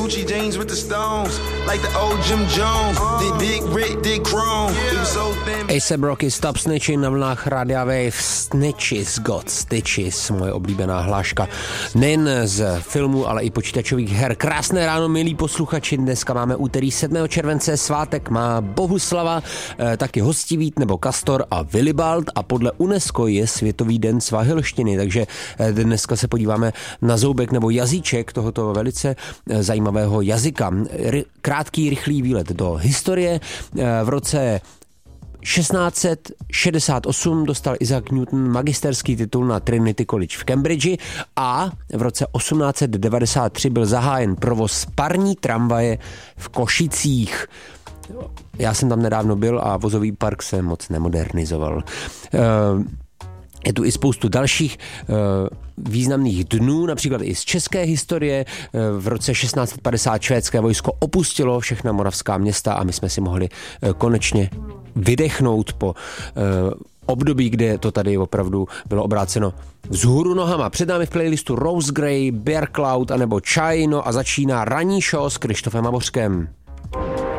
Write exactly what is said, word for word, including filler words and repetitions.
Gucci jeans with the stones, like the old Jim Jones. Did Big Rick, did Chrome. He was so thin. A$ep Rocky, Stop Snitching na vlnách Rádia Wave. Snitches got stitches, moje oblíbená hláška. Nejen z filmů, ale i počítačových her. Krásné ráno, milí posluchači. Dneska máme úterý sedmého července, svátek má Bohuslava, taky Hostivít nebo Kastor a Willibald a podle UNESCO je Světový den svahilštiny, takže dneska se podíváme na zoubek nebo jazyček tohoto velice zajímavého jazyka. Krátký, rychlý výlet do historie. V roce šestnáct set šedesát osm dostal Isaac Newton magisterský titul na Trinity College v Cambridge a v roce osmnáct set devadesát tři byl zahájen provoz parní tramvaje v Košicích. Já jsem tam nedávno byl a vozový park se moc nemodernizoval. Je tu i spoustu dalších významných dnů, například i z české historie. V roce šestnáct set padesát švédské vojsko opustilo všechna moravská města a my jsme si mohli konečně vydechnout po období, kde to tady opravdu bylo obráceno vzhůru nohama. Před námi v playlistu Rose Grey, Bear Cloud anebo Chai, no a začíná ranní show s Krištofem Abořkem.